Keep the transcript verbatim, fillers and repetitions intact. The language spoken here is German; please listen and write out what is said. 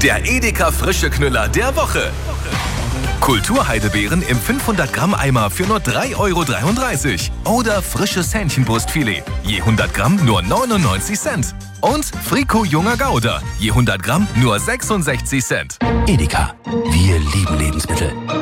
Der Edeka frische Knüller der Woche. Kulturheidebeeren im fünfhundert Gramm Eimer für nur drei Euro dreiunddreißig. Oder frisches Hähnchenbrustfilet, je hundert Gramm nur neunundneunzig Cent. Und Friko Junger Gouda, je hundert Gramm nur sechsundsechzig Cent. Edeka, wir lieben Lebensmittel.